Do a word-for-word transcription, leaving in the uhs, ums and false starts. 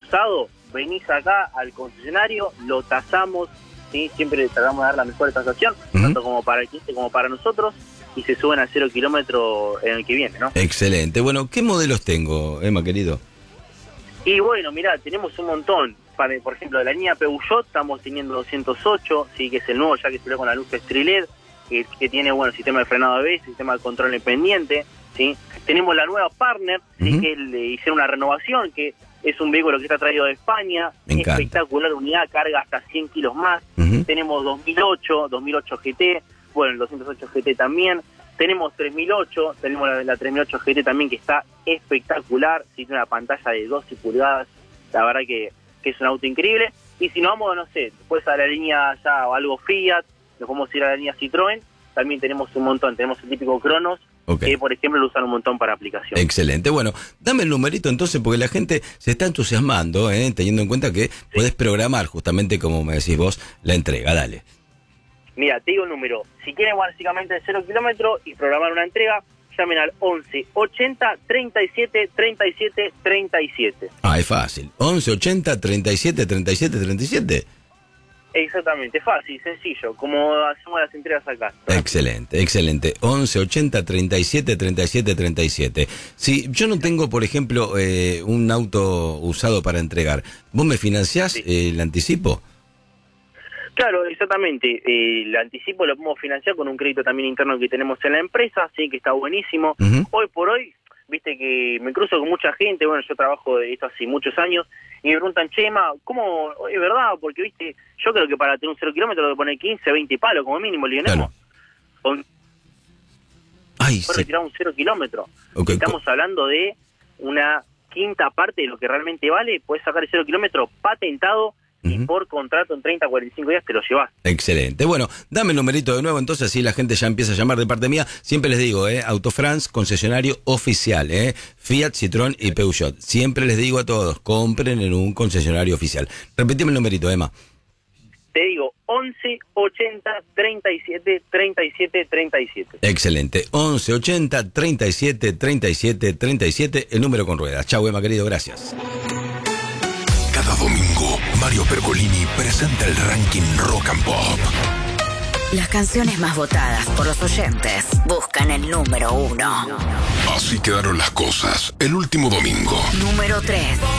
usado, venís acá al concesionario, lo tasamos, ¿sí? Siempre tratamos de dar la mejor tasación, uh-huh. tanto como para el cliente como para nosotros, y se suben a cero kilómetros en el que viene, ¿no? Excelente. Bueno, ¿qué modelos tengo, Emma, querido? Y bueno, mirá, tenemos un montón. Para, por ejemplo, de la línea Peugeot estamos teniendo doscientos ocho, sí, que es el nuevo, ya que salió con la luz Street L E D, que, que tiene, bueno, sistema de frenado A B S, sistema de control independiente, ¿sí? Tenemos la nueva Partner, ¿sí? Uh-huh. que le hicieron una renovación, que es un vehículo que está traído de España, espectacular unidad, carga hasta cien kilos más. Uh-huh. Tenemos dos mil ocho, dos mil ocho G T, bueno, el doscientos ocho G T también. Tenemos tres mil ocho, tenemos la, la tres mil ocho G T también, que está espectacular, ¿sí? Tiene una pantalla de doce pulgadas, la verdad que, que es un auto increíble. Y si nos vamos, no sé, después a la línea ya o algo Fiat, nos vamos a ir a la línea Citroën, también tenemos un montón, tenemos el típico Cronos, okay. que por ejemplo lo usan un montón para aplicación. Excelente, bueno, dame el numerito entonces, porque la gente se está entusiasmando, ¿eh? Teniendo en cuenta que sí. podés programar justamente, como me decís vos, la entrega, dale. Mira, te digo el número, si quieren básicamente de cero kilómetros y programar una entrega, llamen al once ochenta treinta y siete treinta y siete treinta y siete. Ah, es fácil, once ochenta treinta y siete treinta y siete treinta y siete. Exactamente, fácil, sencillo, como hacemos las entregas acá. Excelente, excelente. once ochenta treinta y siete treinta y siete treinta y siete. Si yo no tengo, por ejemplo, eh, un auto usado para entregar, ¿vos me financiás sí. eh, el anticipo? Claro, exactamente. Eh, el anticipo lo podemos financiar con un crédito también interno que tenemos en la empresa, sí, que está buenísimo. Uh-huh. Hoy por hoy, viste que me cruzo con mucha gente, bueno, yo trabajo de esto hace muchos años, y me preguntan, Chema, ¿cómo es verdad? Porque, viste, yo creo que para tener un cero kilómetro tengo que poner quince, veinte palos como mínimo, le digo, claro. Con... Ay, por sí. retirar un cero kilómetro. Okay. Estamos hablando de una quinta parte de lo que realmente vale, puedes sacar el cero kilómetro patentado, y uh-huh. por contrato en treinta a cuarenta y cinco días te lo llevas. Excelente. Bueno, dame el numerito de nuevo, entonces así la gente ya empieza a llamar de parte mía. Siempre les digo, eh, Autofrance, concesionario oficial, eh, Fiat, Citroën y Peugeot. Siempre les digo a todos, compren en un concesionario oficial. Repetime el numerito, Emma. Te digo, once ochenta treinta y siete treinta y siete treinta y siete. Excelente. once ochenta treinta y siete treinta y siete treinta y siete, el número con ruedas. Chau, Emma, querido, gracias. Cada domingo, Mario Pergolini presenta el ranking Rock and Pop. Las canciones más votadas por los oyentes buscan el número uno. Así quedaron las cosas el último domingo. Número tres.